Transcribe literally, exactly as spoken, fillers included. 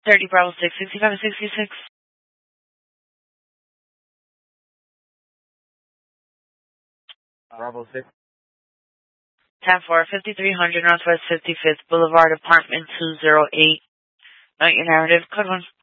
thirty Bravo six, sixty-five and sixty-six. Bravo six. ten four, fifty-three hundred Northwest fifty-fifth Boulevard, apartment two oh eight. Note your narrative. Code one.